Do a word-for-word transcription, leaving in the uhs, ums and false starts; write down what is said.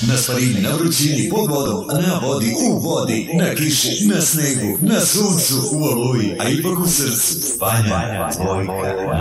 Na sparini, na vrućini, pod vodom, na vodi, u vodi, na kiši, na snegu, na suncu, u oluji, a ipak u srcu. Vanja, Vanja, tvojka.